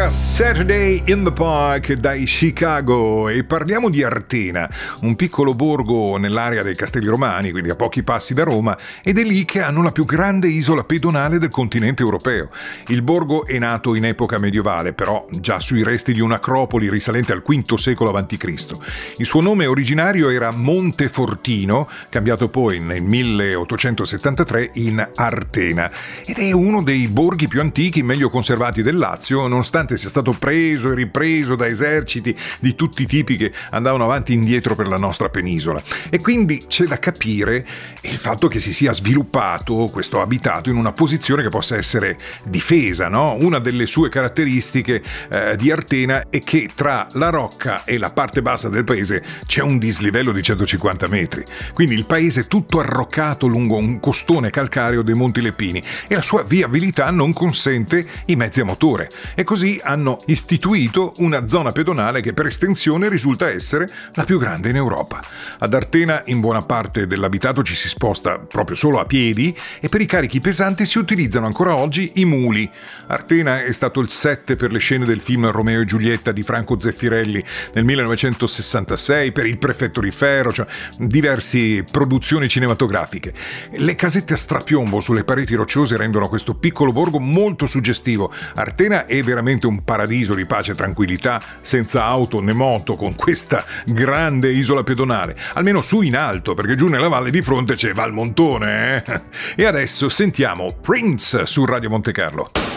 era Saturday in the Park dai Chicago e parliamo di Artena, un piccolo borgo nell'area dei Castelli Romani, quindi a pochi passi da Roma, ed è lì che hanno la più grande isola pedonale del continente europeo. Il borgo è nato in epoca medievale, però già sui resti di un'acropoli risalente al V secolo a.C. Il suo nome originario era Montefortino, cambiato poi nel 1873 in Artena, ed è uno dei borghi più antichi, meglio conservati del Lazio, nonostante sia stato preso e ripreso da eserciti di tutti i tipi che andavano avanti e indietro per la nostra penisola. E quindi c'è da capire il fatto che si sia sviluppato questo abitato in una posizione che possa essere difesa, no? Una delle sue caratteristiche di Artena è che tra la rocca e la parte bassa del paese c'è un dislivello di 150 metri. Quindi il paese è tutto arroccato lungo un costone calcareo dei Monti Lepini e la sua viabilità non consente i mezzi a motore. E così hanno istituito una zona pedonale che per estensione risulta essere la più grande in Europa. Ad Artena in buona parte dell'abitato ci si sposta proprio solo a piedi e per i carichi pesanti si utilizzano ancora oggi i muli. Artena è stato il set per le scene del film Romeo e Giulietta di Franco Zeffirelli nel 1966, per Il prefetto di ferro, cioè diverse produzioni cinematografiche. Le casette a strapiombo sulle pareti rocciose rendono questo piccolo borgo molto suggestivo. Artena è veramente un paradiso di pace e tranquillità, senza auto né moto, con questa grande isola pedonale, almeno su in alto, perché giù nella valle di fronte c'è Valmontone, eh? E adesso sentiamo Prince su Radio Monte Carlo.